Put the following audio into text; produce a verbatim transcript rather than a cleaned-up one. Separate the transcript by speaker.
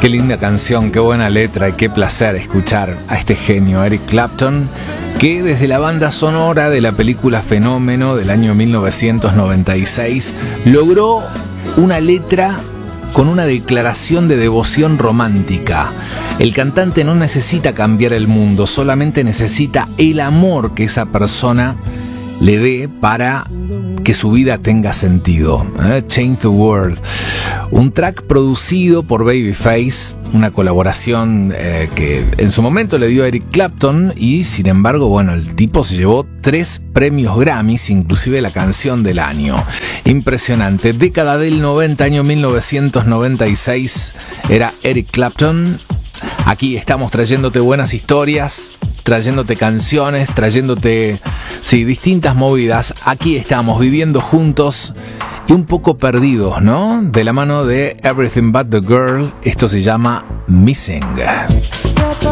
Speaker 1: Qué linda canción, qué buena letra y qué placer escuchar a este genio, Eric Clapton, que desde la banda sonora de la película Fenómeno del año mil novecientos noventa y seis logró una letra con una declaración de devoción romántica. El cantante no necesita cambiar el mundo, solamente necesita el amor que esa persona le dé para que su vida tenga sentido. ¿eh? Change the World. Un track producido por Babyface, una colaboración eh, que en su momento le dio a Eric Clapton, y sin embargo, bueno, el tipo se llevó tres premios Grammys, inclusive la canción del año. Impresionante. Década del noventa, año mil novecientos noventa y seis, era Eric Clapton. Aquí estamos trayéndote buenas historias, trayéndote canciones, trayéndote, sí, distintas movidas. Aquí estamos viviendo juntos y un poco perdidos, ¿no? De la mano de Everything But The Girl. Esto se llama Missing.